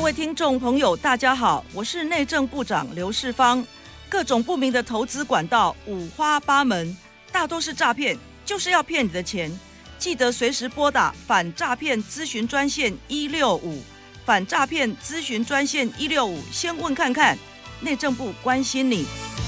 位听众朋友大家好，我是内政部长刘世芳。各种不明的投资管道五花八门，大都是诈骗，就是要骗你的钱。记得随时拨打反诈骗咨询专线165，反诈骗咨询专线165，先问看看，内政部关心你。